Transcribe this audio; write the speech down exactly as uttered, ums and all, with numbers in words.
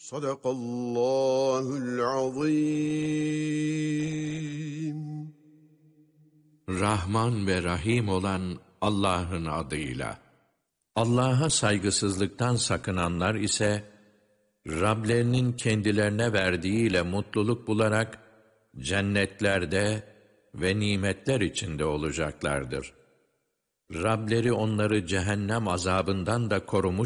Sadakallahul azim. Rahman ve Rahim olan Allah'ın adıyla. Allah'a saygısızlıktan sakınanlar ise, Rablerinin kendilerine verdiğiyle mutluluk bularak, cennetlerde ve nimetler içinde olacaklardır. Rableri onları cehennem azabından da korumuş